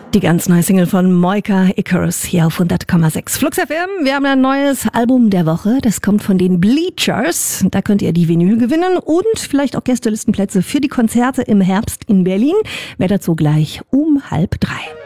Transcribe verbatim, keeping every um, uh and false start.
Die ganz neue Single von Moika Icarus hier auf hundert Komma sechs Flux F M. Wir haben ein neues Album der Woche. Das kommt von den Bleachers. Da könnt ihr die Vinyl gewinnen und vielleicht auch Gästelistenplätze für die Konzerte im Herbst in Berlin. Mehr dazu gleich um halb drei.